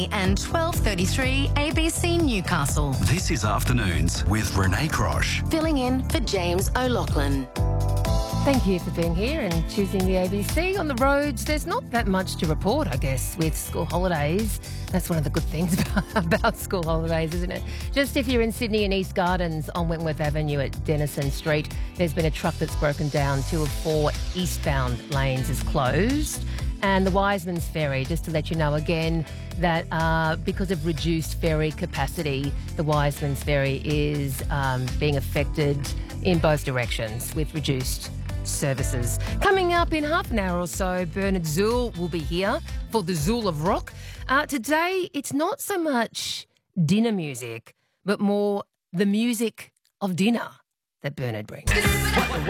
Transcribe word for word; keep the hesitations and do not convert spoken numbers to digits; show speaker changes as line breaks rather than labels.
and twelve thirty-three A B C Newcastle.
This is Afternoons with Renee Crosh.
Filling in for James O'Loughlin.
Thank you for being here and choosing the A B C. On the roads, there's not that much to report, I guess, with school holidays. That's one of the good things about, about school holidays, isn't it? Just if you're in Sydney and East Gardens on Wentworth Avenue at Denison Street, there's been a truck that's broken down. Two of four eastbound lanes is closed. And the Wiseman's Ferry, just to let you know again that uh, because of reduced ferry capacity, the Wiseman's Ferry is um, being affected in both directions with reduced services. Coming up in half an hour or so, Bernard Zool will be here for the Zool of Rock. Uh, today, it's not so much dinner music, but more the music of dinner that Bernard brings.